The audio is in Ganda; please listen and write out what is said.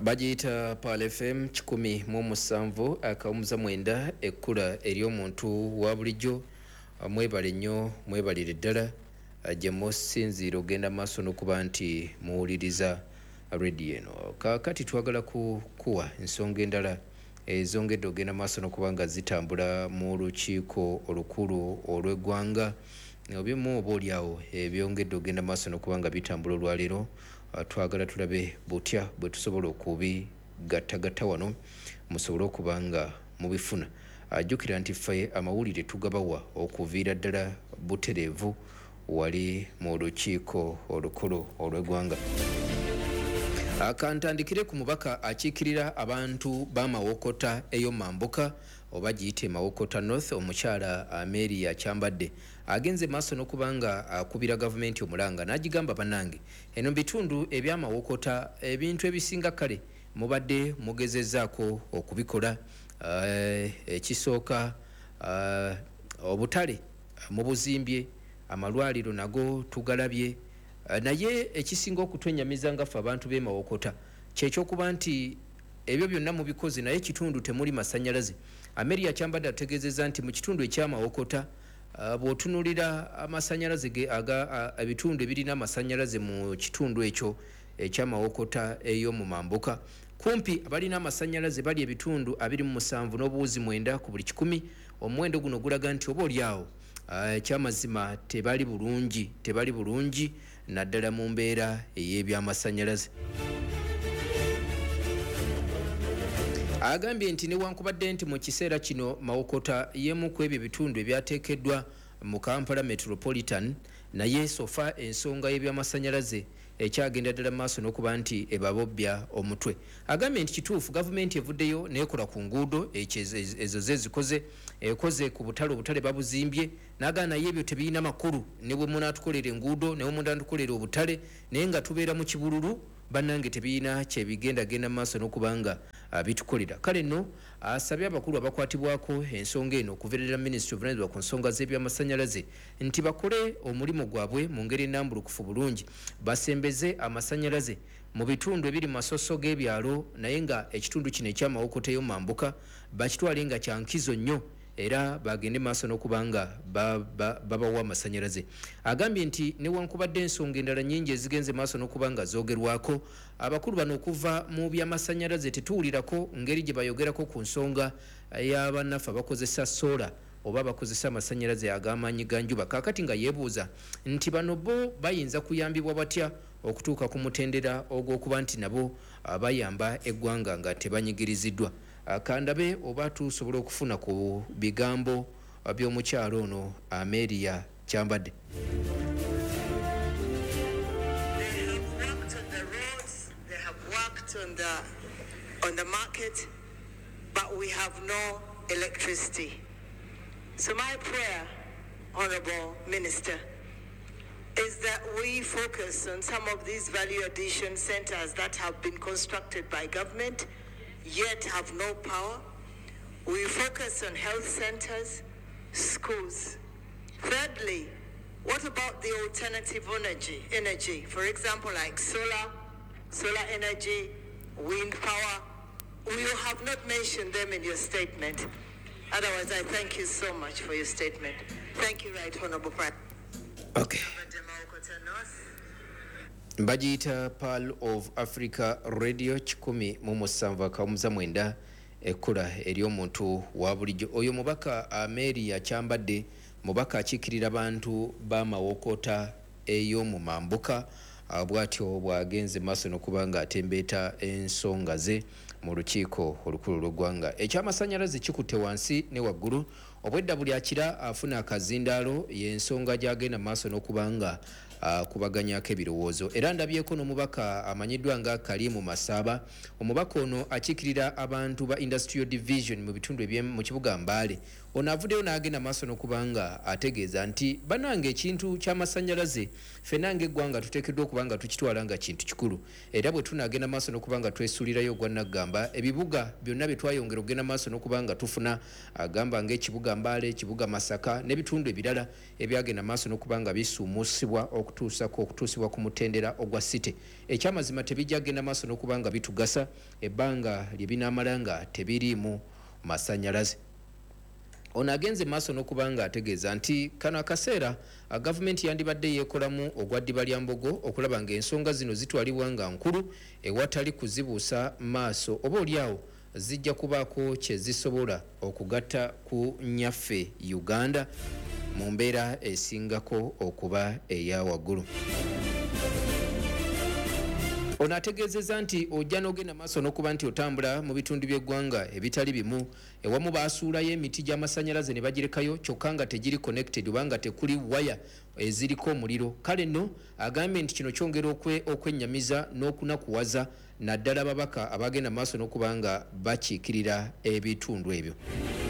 Bagiyita Pal FM 107 akawumuza mwenda ekkula ery'omuntu wa bulijjo. Mwebale nnyo, mwebalire ddala gye musinziira ogenda maaso n'okuba nti muwuliriza radio eno. Kaakati twagala kuwa ensonga endala ezongedde ogenda maaso n'okuba nga zitambula mu lukiiko olukulu olw'eggwanga. Obimu oboolyawo ebyongedde ogenda maaso n'okuba nga bitambula olwaleero. Twagala tulabe butya bwe tusobola okubigattagatta wano musobole okuba nga mubifuna. Ajjukira nti ffe amawulire tugabawa okuviira ddala butereevu wali mu lukiiko olukulu olw'eggwanga. Akantandikire ku mubaka akiikirira abantu b'amawokota ey'omambuka oba giyite Mawokota North, omukyala Amelia Kyambadde agenze maaso n'okuba nga akubira gavumenti omulanga n'agigamba bannange eno bitundu eby'amawokota ebintu ebisinga kale mubadde mugezezzaako okubikola. Ekisooka obutale mubuzimbye, amalwaliro nago tugalabye, naye ekisinga okutwenyamiza nga ffe abantu b'e Mawokota kyekyokuba nti ebyo byonna mubikoze naye ekitundu temuli masannyalaze. Amelia Kyambadde ategeezezza nti mu kitundu eky'amawokota bw'otunulira amasannyalaze ebitundu ebirina amasannyalaze mu kitundu ekyo eky'amawokota ey'omu mambuka, kumpi abalina amasannyalaze bali ebitundu 27 n'obuwuzi 9 ku buli 100. Omuwendo guno gulaga nti oba olyawo ekyamazima tebali bulungi naddala mu mbeera ey'ebyamasannyalaze. Agambye nti newankubadde nti mu kiseera kino Mawokota y'emu ku ebyo ebitundu ebyateekeddwa mu Kampala Metropolitan, naye sofa ensonga y'ebyamasannyalaze ekyagenda ddala maaso n'okuba nti ebabobbya omutwe. Agambye nti kituufu gavumenti evuddeyo n'ekola ku nguudo ezo zezikoze ekoze ku obutale babuzimbye, n'agaana naye ebyo tebirina makulu. Ne bwe munaatukolera enguudo ne bwe munaatukolera obutale naye nga tubeera mu kibululu bannange tebirina kyebigendagenda maaso n'okuba nga bitukolera. Kale nno asabye abakulu abakwatibwako ensonga eno okuviirira Ministry of Energy ku nsonga z'ebyamasannyalaze nti bakole omulimu gwabwe mu ngeri ennambulukufu bulungi, basembeze amasannyalaze mu bitundu ebiri masoso g'ebyalo, naye nga ekitundu kino eky'amawokota ey'omambuka bakitwale nga kya nkizo nnyo era bagende maaso n'okuba nga babawa amasannyalaze. Agambye nti newankubadde ensonga endala nnyingi ezigenze maaso n'okuba nga zoogerwako, abakulu bano okuva mu byamasannyalaze tetuwulirako ngeri gye bayogerako ku nsonga y'abannaffe abakozesa sola oba bakozesa amasannyalaze ag'amaanyi ga njuba. Kaakati nga yeebuuza nti bano bo bayinza kuyambibwa batya okutuuka ku mutendera ogw'okuba nti nabo bayamba eggwanga nga tebanyigiriziddwa. Kandabe oba tusobola okufuna ku bigambo by'omukyalo ono Amelia Kyambadde. On the market, but we have no electricity. So my prayer, Honorable Minister, is that we focus on some of these value addition centers that have been constructed by government yet have no power. We focus on health centers, schools. Thirdly, what about the alternative energy? For example, like solar energy, wind power. You have not mentioned them in your statement. Otherwise, I thank you so much for your statement. Thank you, Right Honorable Prime. Okay. Bagiyita Pearl of Africa Radio 107 akawumuza mwenda ekkula ery'omuntu wa bulijjo. Oyo mubaka Amelia Kyambadde, mubaka akiikirira abantu b'amawokota ey'omu mambuka, bw'atyo bw'agenze maaso n'okuba nga atembeeta ensonga ze mu lukiiko olukulu lw'eggwanga. Ekyamasannyalaze kikutte wansi ne waggulu, obwedda buli akira afuna akazindaalo y'ensonga gy'agenda maaso n'okuba nga kubaganyako ebirowoozo. Era ndabyeko n'omubaka amanyiddwa nga Kalimu Masaba. Omubaka ono akiikirira abantu ba Industrial Division mu bitundu eby'emu kibuga Mbale. Ono avuddeyo n'agenda maaso n'okuba nga ategeeza nti bannange ekintu ky'amasannyalaze ffenna ng'eggwanga tuteekeddwa okuba nga tukitwala nga kintu kikulu, era bwe tunaagenda maaso n'okuba nga twesuulirayo ogwa Naggamba ebibuga byonna bye twayongera okugenda maaso n'okuba nga tufuna agamba ng'ekibuga Mbale, ekibuga Masaka n'ebitundu ebirala ebyagenda maaso n'okuba nga bisuumusibwa okutuusibwa ku mutendera ogwa city. Ekyamazima tebijja genda maaso n'okuba nga bitugasa ebbanga lye binaamala nga tebiriimu masanyalaze. Ono agenze maaso n'okuba nga ategeeza nti kano akaseera gavumenti yandibadde yeekolamu ogwa ddiba lya mbogo okulaba ng'ensonga zino zitwalibwa nga nkulu ewatali kuzibuusa maaso oba oliawo zijja kubaako kye zisobola okugatta ku nnyaffe Uganda mu mbeera esingako okuba eya waggulu. Ono ategeezezza nti ojja n'ogenda maaso n'okuba nti otambula mu bitundu by'eggwanga ebitali bimu ewamu baasuulayo emiti gy'amasannyalaze ne bagirekayo kyokka nga tegiri connected oba nga tekuli waya eziriko omuliro. Kale nno agambye nti kino kyongera okwennyamiza n'okunakuwaza naddala ababaka abagenda maaso n'okuba nga bakiikirira ebitundu ebyo.